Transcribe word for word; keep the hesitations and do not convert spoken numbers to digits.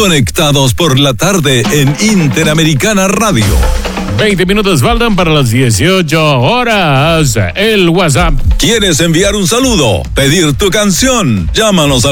Conectados por la tarde en Interamericana Radio. veinte minutos faltan para las dieciocho horas. El WhatsApp. ¿Quieres enviar un saludo? ¿Pedir tu canción? Llámanos al